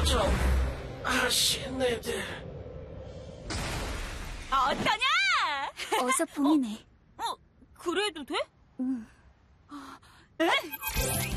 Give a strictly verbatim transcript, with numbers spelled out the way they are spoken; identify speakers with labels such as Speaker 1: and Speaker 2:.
Speaker 1: 좀 하신 애들.
Speaker 2: 어떠냐?
Speaker 3: 어서 봄이네.
Speaker 2: 어, 그래도 돼?
Speaker 3: 응.
Speaker 2: 에?